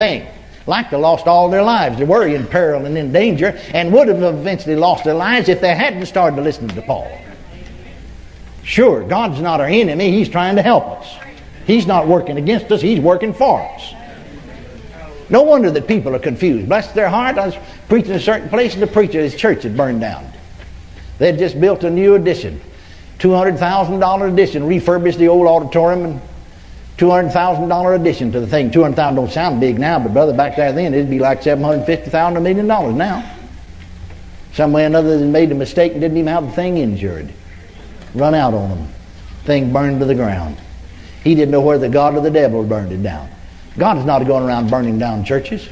thing. Like they lost all their lives. They were in peril and in danger, and would have eventually lost their lives if they hadn't started to listen to Paul. Sure, God's not our enemy. He's trying to help us. He's not working against us. He's working for us. No wonder that people are confused. Bless their heart. I was preaching in a certain place, and the preacher, his church had burned down. They had just built a new addition. $200,000 addition, refurbished the old auditorium, and $200,000 addition to the thing. $200,000 don't sound big now, but brother, back there then it'd be like $750,000, $1 million now. Some way or another they made a mistake and didn't even have the thing insured. Run out on them. Thing burned to the ground. He didn't know where the God or the devil burned it down. God is not going around burning down churches.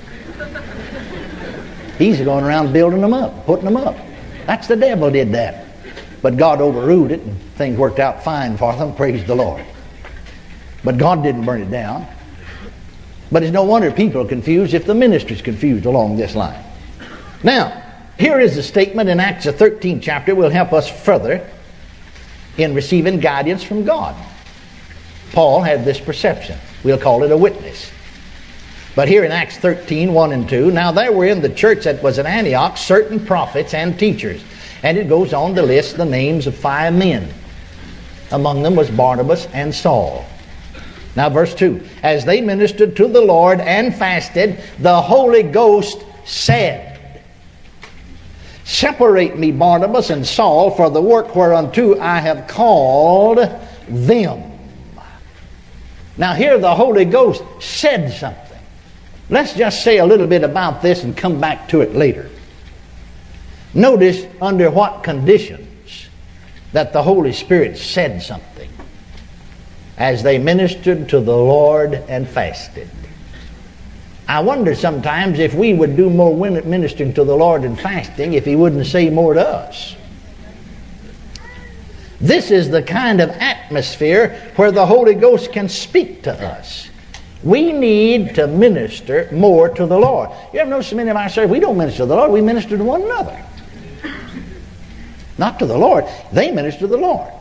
He's going around building them up, putting them up. That's the devil did that. But God overruled it and things worked out fine for them. Praise the Lord. But God didn't burn it down. But it's no wonder people are confused if the ministry's confused along this line. Now, here is a statement in Acts the 13th chapter will help us further in receiving guidance from God. Paul had this perception. We'll call it a witness. But here in Acts 13, 1 and 2, now there were in the church that was at Antioch certain prophets and teachers. And it goes on to list the names of 5 men. Among them was Barnabas and Saul. Now verse 2, as they ministered to the Lord and fasted, the Holy Ghost said, separate me, Barnabas and Saul, for the work whereunto I have called them. Now here the Holy Ghost said something. Let's just say a little bit about this and come back to it later. Notice under what conditions that the Holy Spirit said something. As they ministered to the Lord and fasted. I wonder sometimes if we would do more ministering to the Lord and fasting if He wouldn't say more to us. This is the kind of atmosphere where the Holy Ghost can speak to us. We need to minister more to the Lord. You ever notice many of our services, we don't minister to the Lord, we minister to one another. Not to the Lord, they minister to the Lord.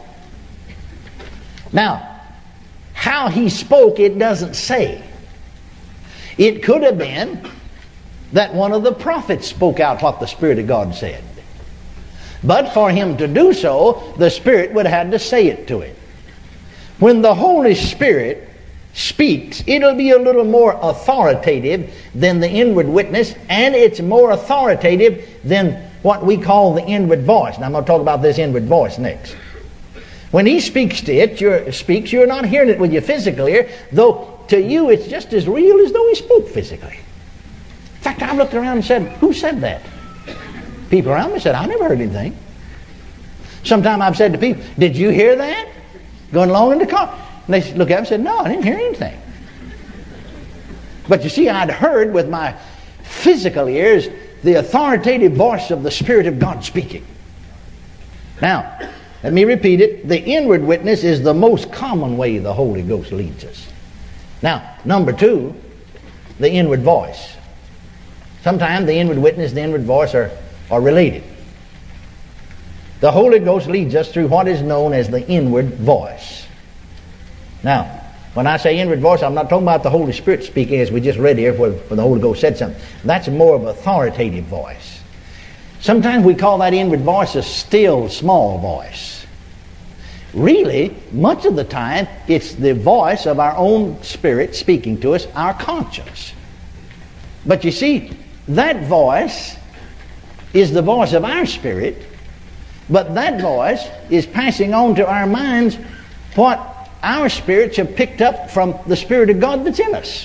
Now, how He spoke, it doesn't say. It could have been that one of the prophets spoke out what the Spirit of God said. But for him to do so, the Spirit would have had to say it to him. When the Holy Spirit speaks, it'll be a little more authoritative than the inward witness, and it's more authoritative than what we call the inward voice. And I'm going to talk about this inward voice next. When He speaks to it, you're not hearing it with your physical ear, though to you it's just as real as though He spoke physically. In fact, I looked around and said, who said that? People around me said, I never heard anything. Sometimes I've said to people, did you hear that? Going along in the car. And they look at me and said, no, I didn't hear anything. But you see, I'd heard with my physical ears the authoritative voice of the Spirit of God speaking. Now, let me repeat it. The inward witness is the most common way the Holy Ghost leads us. Now, number 2, the inward voice. Sometimes the inward witness and the inward voice are related. The Holy Ghost leads us through what is known as the inward voice. Now, when I say inward voice, I'm not talking about the Holy Spirit speaking as we just read here where the Holy Ghost said something. That's more of an authoritative voice. Sometimes we call that inward voice a still small voice. Really, much of the time, it's the voice of our own spirit speaking to us, our conscience. But you see, that voice is the voice of our spirit, but that voice is passing on to our minds what our spirits have picked up from the Spirit of God that's in us.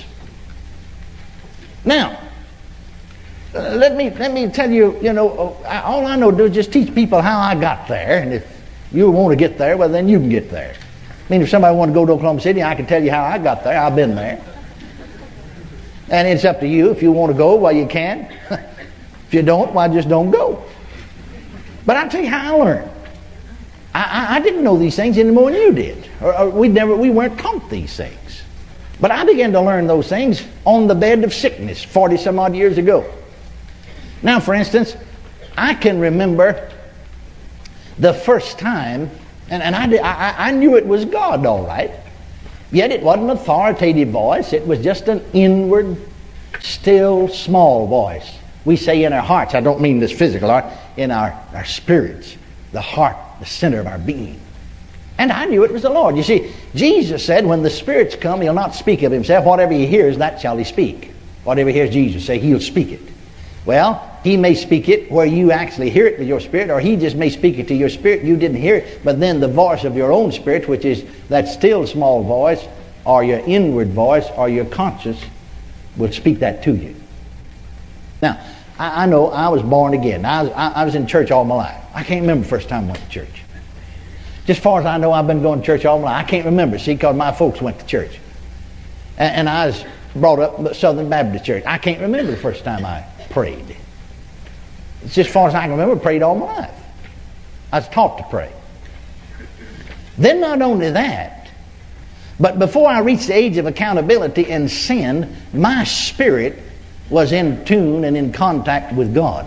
Now, let me tell you, all I know to do is just teach people how I got there, and if you want to get there, well, then you can get there. I mean, if somebody wanted to go to Oklahoma City, I can tell you how I got there. I've been there. And it's up to you. If you want to go, well, you can. If you don't, well, just don't go. But I'll tell you how I learned. I didn't know these things any more than you did. Or we weren't taught these things. But I began to learn those things on the bed of sickness 40 some odd years ago. Now, for instance, I can remember the first time, and I knew it was God, all right. Yet it wasn't an authoritative voice. It was just an inward still small voice. We say in our hearts, I don't mean this physical heart, in our spirits, the heart, the center of our being. And I knew it was the Lord. You see, Jesus said, when the spirits come, he'll not speak of himself. Whatever he hears, that shall he speak. Whatever he hears Jesus say, he'll speak it. Well, he may speak it where you actually hear it with your spirit, or he just may speak it to your spirit. You didn't hear it, but then the voice of your own spirit, which is that still small voice, or your inward voice, or your conscience, will speak that to you. Now, I know I was born again. I was in church all my life. I can't remember the first time I went to church. Just as far as I know, I've been going to church all my life. I can't remember, see, because my folks went to church. And I was brought up in the Southern Baptist Church. I can't remember the first time I prayed. It's just as far as I can remember, I prayed all my life. I was taught to pray. Then not only that, but before I reached the age of accountability and sin, my spirit was in tune and in contact with God.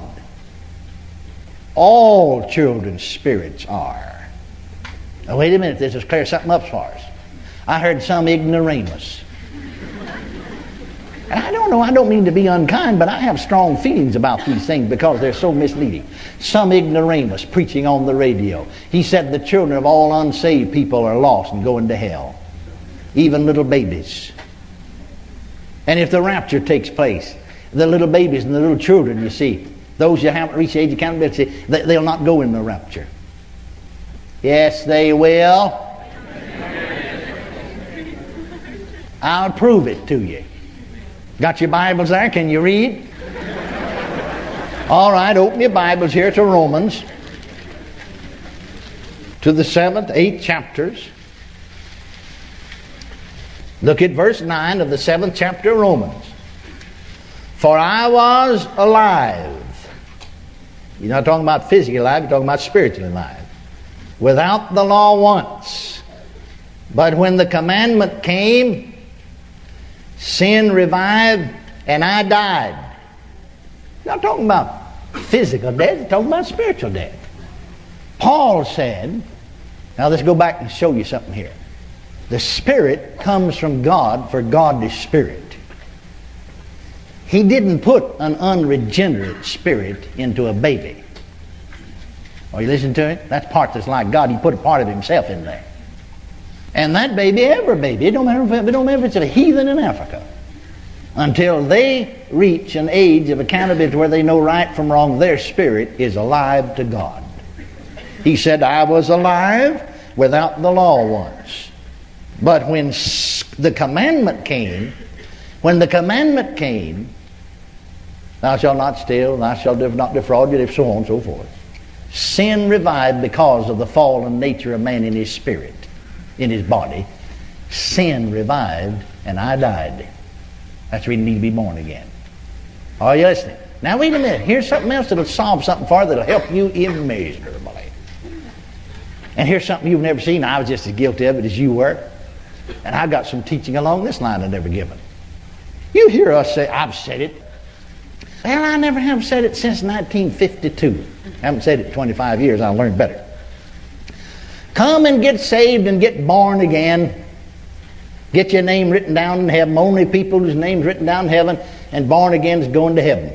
All children's spirits are. Now wait a minute, this is clear something up for us. I heard some ignoramus. And I don't know, I don't mean to be unkind, but I have strong feelings about these things because they're so misleading. Some ignoramus preaching on the radio. He said the children of all unsaved people are lost and going to hell. Even little babies. And if the rapture takes place, the little babies and the little children, you see, those who haven't reached the age of accountability, they'll not go in the rapture. Yes, they will. I'll prove it to you. Got your Bibles there? Can you read? All right, open your Bibles here to Romans, to the 7th, 8th chapters. Look at verse 9 of the 7th chapter of Romans. For I was alive. You're not talking about physically alive, you're talking about spiritually alive. Without the law once. But when the commandment came, sin revived and I died. You're not talking about physical death, you're talking about spiritual death. Paul said, now let's go back and show you something here. The Spirit comes from God, for God is Spirit. He didn't put an unregenerate spirit into a baby. Are you listening to it? That's part that's like God. He put a part of himself in there. And that baby, every baby, it don't matter if it's a heathen in Africa, until they reach an age of accountability where they know right from wrong, their spirit is alive to God. He said, I was alive without the law once. But when the commandment came, thou shalt not steal, thou shalt not defraud, if so on and so forth. Sin revived because of the fallen nature of man in his spirit, in his body. Sin revived and I died. That's why you need to be born again. Are you listening? Now wait a minute. Here's something else that'll solve something for you that'll help you immeasurably. And here's something you've never seen. I was just as guilty of it as you were. And I've got some teaching along this line I've never given. You hear us say, I've said it. Well, I never have said it since 1952. I haven't said it in 25 years. I learned better. Come and get saved and get born again. Get your name written down in heaven. Only people whose name's written down in heaven and born again is going to heaven.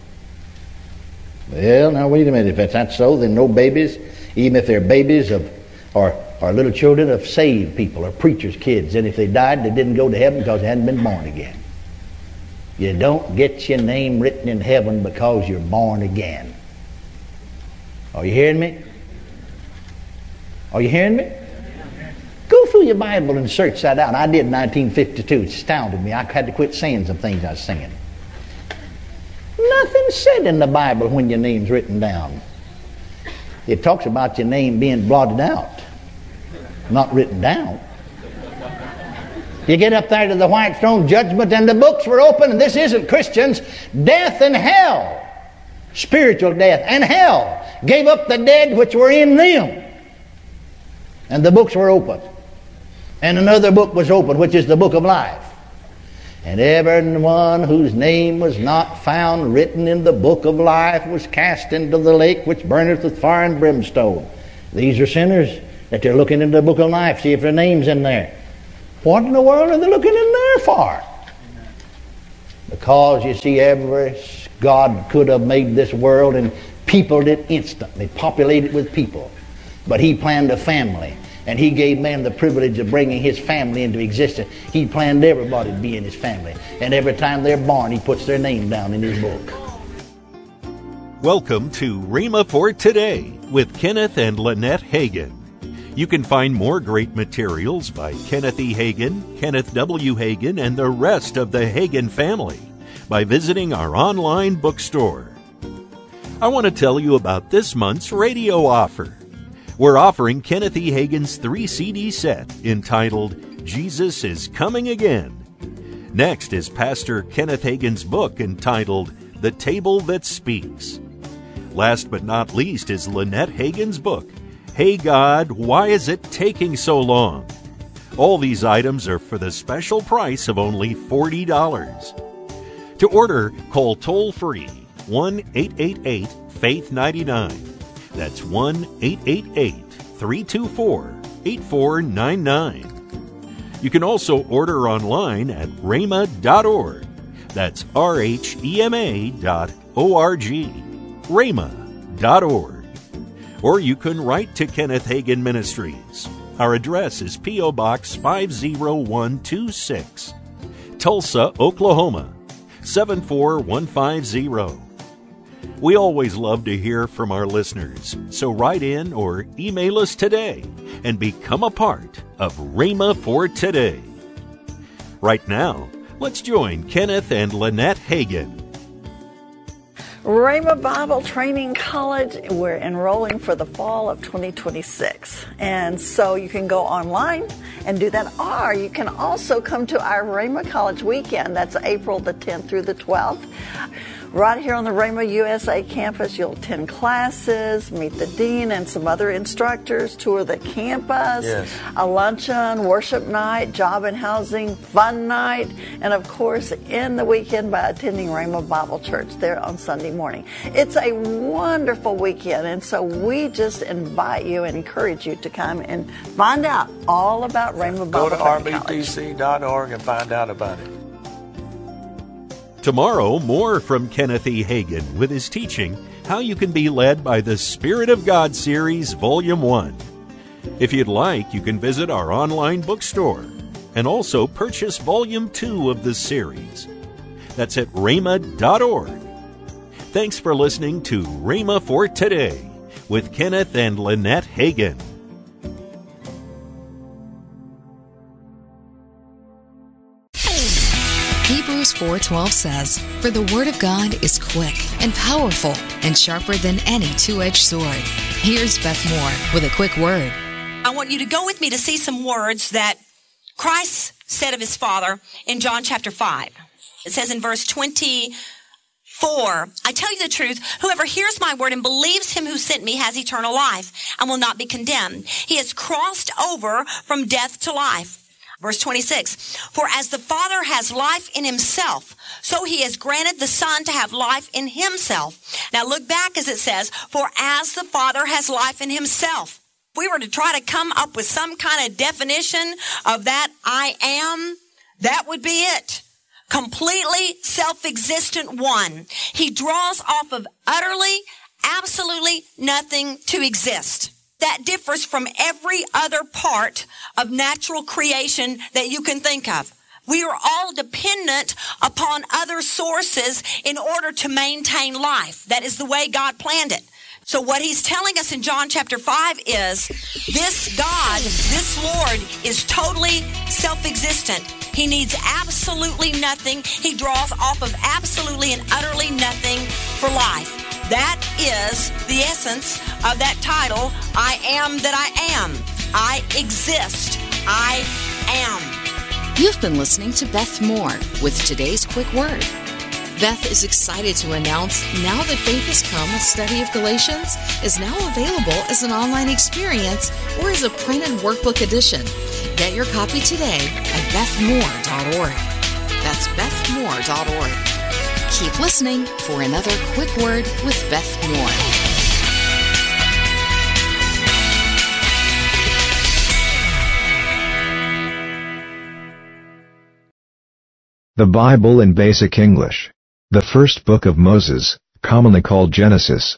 Well, now wait a minute. If that's so, then no babies, even if they're babies or little children of saved people or preachers' kids, and if they died, they didn't go to heaven because they hadn't been born again. You don't get your name written in heaven because you're born again. Are you hearing me? Are you hearing me? Go through your Bible and search that out. I did in 1952. It astounded me. I had to quit saying some things I was saying. Nothing's said in the Bible when your name's written down. It talks about your name being blotted out, not written down. You get up there to the white throne judgment and the books were open, and this isn't Christians. Death and hell, spiritual death and hell, gave up the dead which were in them. And the books were open. And another book was open, which is the book of life. And everyone whose name was not found written in the book of life was cast into the lake which burneth with fire and brimstone. These are sinners that they're looking into the book of life, see if their name's in there. What in the world are they looking in there for? Because, you see, God could have made this world and peopled it instantly, populated with people. But He planned a family, and He gave man the privilege of bringing His family into existence. He planned everybody to be in His family. And every time they're born, He puts their name down in His book. Welcome to Rhema for Today with Kenneth and Lynette Hagin. You can find more great materials by Kenneth E. Hagin, Kenneth W. Hagin, and the rest of the Hagin family by visiting our online bookstore. I want to tell you about this month's radio offer. We're offering Kenneth E. Hagin's 3-CD set entitled Jesus is Coming Again. Next is Pastor Kenneth Hagin's book entitled The Table That Speaks. Last but not least is Lynette Hagin's book, Hey God, Why Is It Taking So Long? All these items are for the special price of only $40. To order, call toll-free 1-888-FAITH-99. That's 1-888-324-8499. You can also order online at rhema.org. That's rhema.org. rhema.org. Or you can write to Kenneth Hagin Ministries. Our address is P.O. Box 50126, Tulsa, Oklahoma 74150. We always love to hear from our listeners, so write in or email us today and become a part of Rhema for Today. Right now, let's join Kenneth and Lynette Hagin. Rhema Bible Training College, we're enrolling for the fall of 2026. And so you can go online and do that, or you can also come to our Rhema College weekend. That's April the 10th through the 12th. Right here on the Rhema USA campus, you'll attend classes, meet the dean and some other instructors, tour the campus, a luncheon, worship night, job and housing, fun night, and of course, end the weekend by attending Rhema Bible Church there on Sunday morning. It's a wonderful weekend, and so we just invite you and encourage you to come and find out all about Rhema Bible Training College. Go to rbtc.org and find out about it. Tomorrow, more from Kenneth E. Hagin with his teaching, How You Can Be Led by the Spirit of God series, Volume 1. If you'd like, you can visit our online bookstore and also purchase Volume 2 of this series. That's at rhema.org. Thanks for listening to Rhema for Today with Kenneth and Lynette Hagin. Hebrews 4:12 says, "For the word of God is quick and powerful and sharper than any two-edged sword." Here's Beth Moore with a quick word. I want you to go with me to see some words that Christ said of his Father in John chapter 5. It says in verse 24, "I tell you the truth, whoever hears my word and believes him who sent me has eternal life and will not be condemned. He has crossed over from death to life." Verse 26, "For as the Father has life in himself, so he has granted the Son to have life in himself." Now look back as it says, "For as the Father has life in himself." If we were to try to come up with some kind of definition of that I am, that would be it. Completely self-existent one. He draws off of utterly, absolutely nothing to exist. That differs from every other part of natural creation that you can think of. We are all dependent upon other sources in order to maintain life. That is the way God planned it. So what he's telling us in John chapter 5 is this God, this Lord, is totally self-existent. He needs absolutely nothing. He draws off of absolutely and utterly nothing for life. That is the essence of that title, I am that I am. I exist. I am. You've been listening to Beth Moore with today's quick word. Beth is excited to announce Now That Faith Has Come, a study of Galatians, is now available as an online experience or as a printed workbook edition. Get your copy today at bethmoore.org. That's bethmoore.org. Keep listening for another quick word with Beth Moore. The Bible in Basic English. The first book of Moses, commonly called Genesis.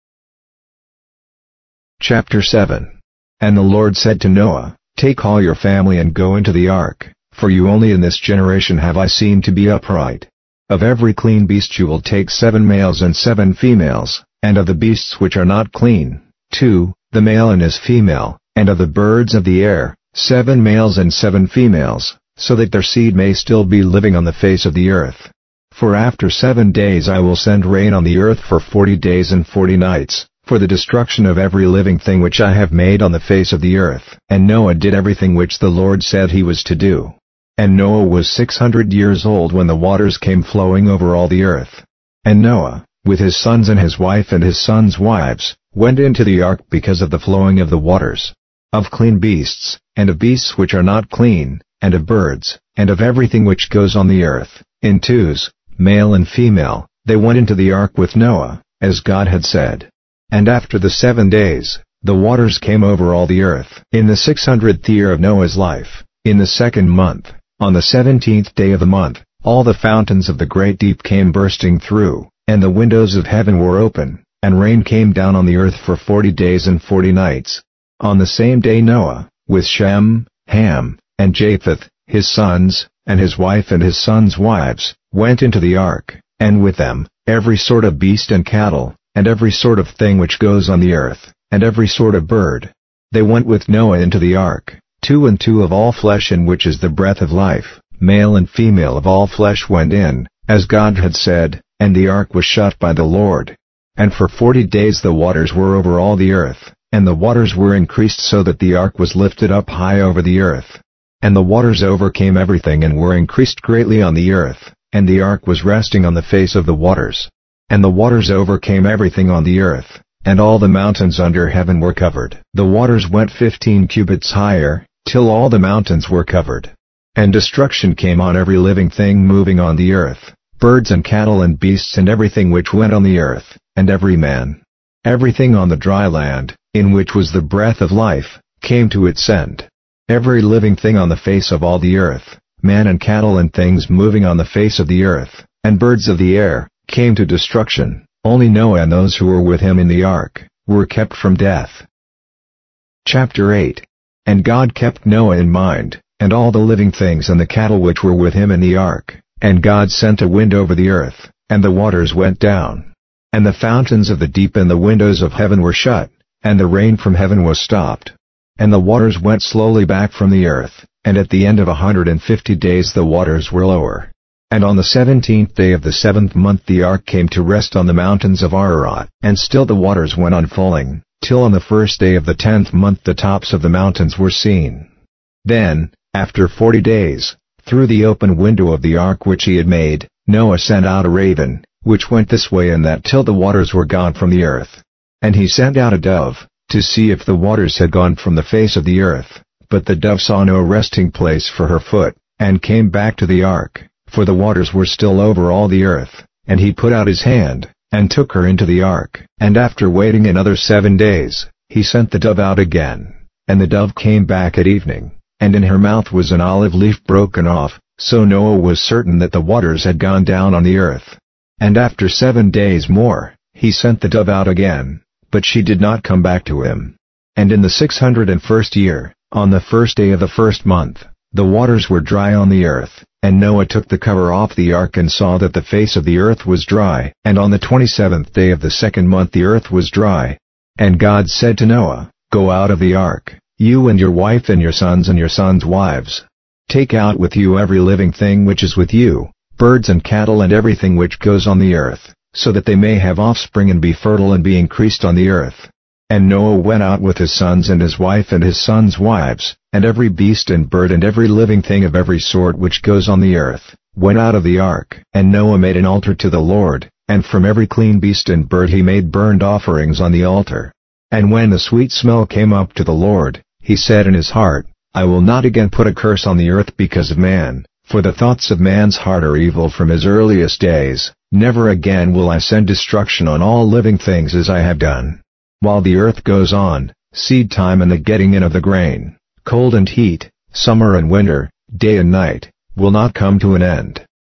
Chapter 7. And the Lord said to Noah, Take all your family and go into the ark, for you only in this generation have I seen to be upright. Of every clean beast you will take 7 males and 7 females, and of the beasts which are not clean, 2, the male and his female, and of the birds of the air, 7 males and 7 females, so that their seed may still be living on the face of the earth. For after 7 days I will send rain on the earth for 40 days and 40 nights, for the destruction of every living thing which I have made on the face of the earth. And Noah did everything which the Lord said he was to do. And Noah was 600 years old when the waters came flowing over all the earth. And Noah, with his sons and his wife and his sons' wives, went into the ark because of the flowing of the waters. Of clean beasts, and of beasts which are not clean, and of birds, and of everything which goes on the earth, in twos, male and female, they went into the ark with Noah, as God had said. And after the 7 days, the waters came over all the earth. In the 600th year of Noah's life, in the 2nd month, on the 17th day of the month, all the fountains of the great deep came bursting through, and the windows of heaven were open, and rain came down on the earth for 40 days and 40 nights. On the same day Noah, with Shem, Ham, and Japheth, his sons, and his wife and his sons' wives, went into the ark, and with them, every sort of beast and cattle, and every sort of thing which goes on the earth, and every sort of bird. They went with Noah into the ark, 2 and 2 of all flesh, in which is the breath of life, male and female of all flesh went in, as God had said, and the ark was shut by the Lord. And for 40 days the waters were over all the earth, and the waters were increased so that the ark was lifted up high over the earth. And the waters overcame everything and were increased greatly on the earth, and the ark was resting on the face of the waters. And the waters overcame everything on the earth, and all the mountains under heaven were covered. The waters went 15 cubits higher, till all the mountains were covered. And destruction came on every living thing moving on the earth, birds and cattle and beasts and everything which went on the earth, and every man. Everything on the dry land, in which was the breath of life, came to its end. Every living thing on the face of all the earth, man and cattle and things moving on the face of the earth, and birds of the air, came to destruction. Only Noah and those who were with him in the ark were kept from death. Chapter 8. And God kept Noah in mind, and all the living things and the cattle which were with him in the ark, and God sent a wind over the earth, and the waters went down. And the fountains of the deep and the windows of heaven were shut, and the rain from heaven was stopped. And the waters went slowly back from the earth, and at the end of 150 days the waters were lower. And on the 17th day of the 7th month the ark came to rest on the mountains of Ararat, and still the waters went on falling, till on the 1st day of the 10th month the tops of the mountains were seen. Then, after 40 days, through the open window of the ark which he had made, Noah sent out a raven, which went this way and that till the waters were gone from the earth. And he sent out a dove, to see if the waters had gone from the face of the earth. But the dove saw no resting place for her foot, and came back to the ark, for the waters were still over all the earth. And he put out his hand, and took her into the ark. And after waiting another 7 days, he sent the dove out again. And the dove came back at evening, and in her mouth was an olive leaf broken off, so Noah was certain that the waters had gone down on the earth. And after 7 days more, he sent the dove out again, but she did not come back to him. And in the 601st year, on the 1st day of the 1st month, the waters were dry on the earth, and Noah took the cover off the ark and saw that the face of the earth was dry. And on the 27th day of the 2nd month the earth was dry. And God said to Noah, Go out of the ark, you and your wife and your sons wives. Take out with you every living thing which is with you, birds and cattle and everything which goes on the earth, so that they may have offspring and be fertile and be increased on the earth. And Noah went out with his sons and his wife and his sons' wives, and every beast and bird and every living thing of every sort which goes on the earth, went out of the ark. And Noah made an altar to the Lord, and from every clean beast and bird he made burnt offerings on the altar. And when the sweet smell came up to the Lord, he said in his heart, I will not again put a curse on the earth because of man, for the thoughts of man's heart are evil from his earliest days. Never again will I send destruction on all living things as I have done. While the earth goes on, seed time and the getting in of the grain, cold and heat, summer and winter, day and night, will not come to an end.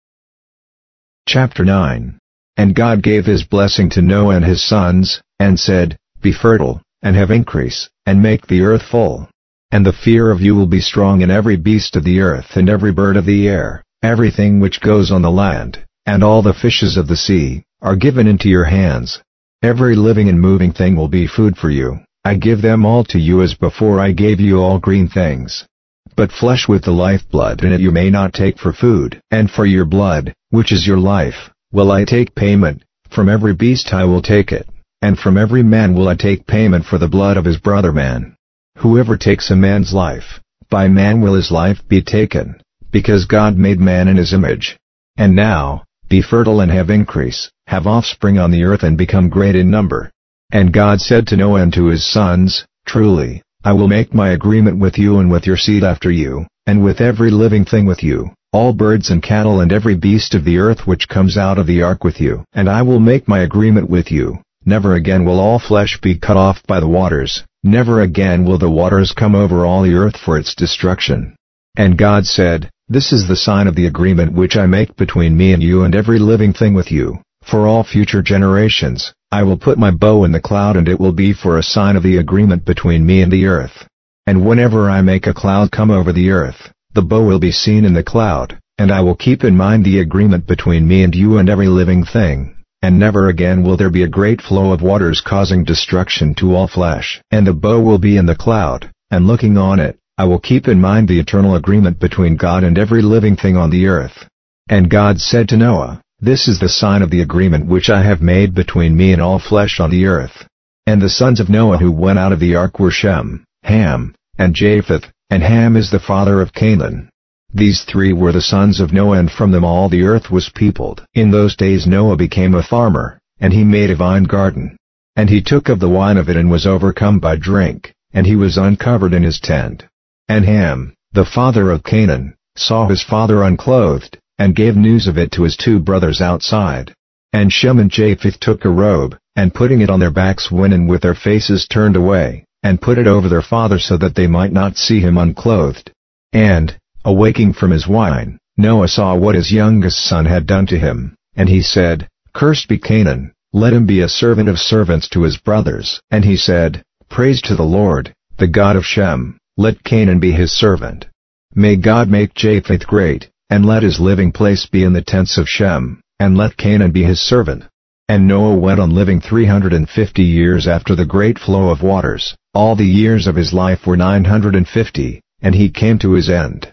Chapter 9. And God gave his blessing to Noah and his sons, and said, Be fertile, and have increase, and make the earth full. And the fear of you will be strong in every beast of the earth and every bird of the air, everything which goes on the land, and all the fishes of the sea, are given into your hands. Every living and moving thing will be food for you. I give them all to you as before I gave you all green things. But flesh with the lifeblood in it you may not take for food. And for your blood, which is your life, will I take payment. From every beast I will take it, and from every man will I take payment for the blood of his brother man. Whoever takes a man's life, by man will his life be taken, because God made man in his image. And now, be fertile and have increase, have offspring on the earth and become great in number. And God said to Noah and to his sons, Truly, I will make my agreement with you and with your seed after you, and with every living thing with you, all birds and cattle and every beast of the earth which comes out of the ark with you. And I will make my agreement with you, never again will all flesh be cut off by the waters, never again will the waters come over all the earth for its destruction. And God said, This is the sign of the agreement which I make between me and you and every living thing with you, for all future generations. I will put my bow in the cloud and it will be for a sign of the agreement between me and the earth. And whenever I make a cloud come over the earth, the bow will be seen in the cloud, and I will keep in mind the agreement between me and you and every living thing, and never again will there be a great flow of waters causing destruction to all flesh. And the bow will be in the cloud, and looking on it, I will keep in mind the eternal agreement between God and every living thing on the earth. And God said to Noah, This is the sign of the agreement which I have made between me and all flesh on the earth. And the sons of Noah who went out of the ark were Shem, Ham, and Japheth, and Ham is the father of Canaan. These three were the sons of Noah, and from them all the earth was peopled. In those days Noah became a farmer, and he made a vine garden. And he took of the wine of it and was overcome by drink, and he was uncovered in his tent. And Ham, the father of Canaan, saw his father unclothed, and gave news of it to his two brothers outside. And Shem and Japheth took a robe, and putting it on their backs went in with their faces turned away, and put it over their father so that they might not see him unclothed. And, awaking from his wine, Noah saw what his youngest son had done to him, and he said, Cursed be Canaan, let him be a servant of servants to his brothers. And he said, Praise to the Lord, the God of Shem, let Canaan be his servant. May God make Japheth great, and let his living place be in the tents of Shem, and let Canaan be his servant. And Noah went on living 350 years after the great flow of waters. All the years of his life were 950, and he came to his end.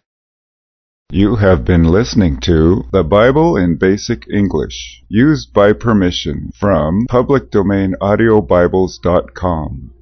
You have been listening to The Bible in Basic English, used by permission from publicdomainaudiobibles.com.